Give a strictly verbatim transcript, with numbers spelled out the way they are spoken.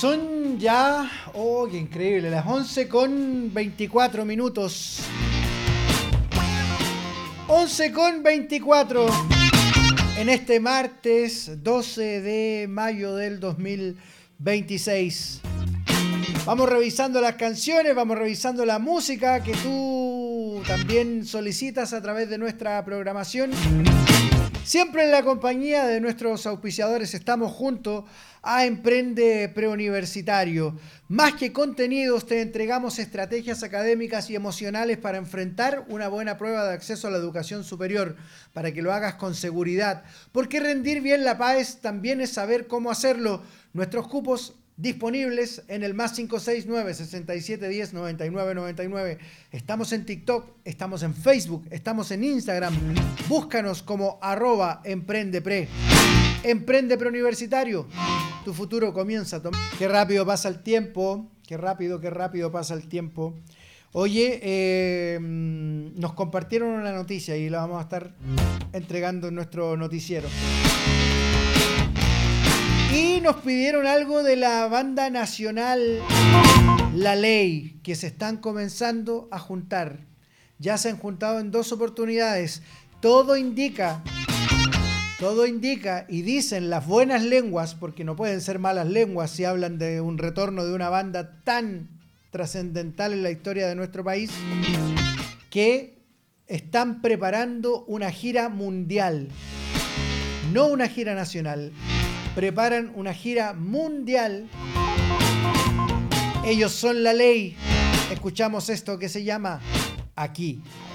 Son ya, oh, qué increíble, las once con veinticuatro minutos. once con veinticuatro en este martes doce de mayo del dos mil veintiséis. Vamos revisando las canciones, vamos revisando la música que tú también solicitas a través de nuestra programación. Siempre en la compañía de nuestros auspiciadores estamos junto a Emprende Preuniversitario. Más que contenidos, te entregamos estrategias académicas y emocionales para enfrentar una buena prueba de acceso a la educación superior, para que lo hagas con seguridad. Porque rendir bien la PAES también es saber cómo hacerlo. Nuestros cupos disponibles en el más cinco seis nueve, seis siete uno cero, nueve nueve nueve nueve. Estamos en TikTok, estamos en Facebook, estamos en Instagram. Búscanos como arroba emprendepre. Emprende Preuniversitario. Tu futuro comienza a tomar. Qué rápido pasa el tiempo. Qué rápido, qué rápido pasa el tiempo. Oye, eh, nos compartieron una noticia y la vamos a estar entregando en nuestro noticiero. Y nos pidieron algo de la banda nacional La Ley, que se están comenzando a juntar. Ya se han juntado en dos oportunidades. Todo indica, todo indica, y dicen las buenas lenguas, porque no pueden ser malas lenguas si hablan de un retorno de una banda tan trascendental en la historia de nuestro país, que están preparando una gira mundial, no una gira nacional. Preparan una gira mundial. Ellos son La Ley. Escuchamos esto que se llama Aquí.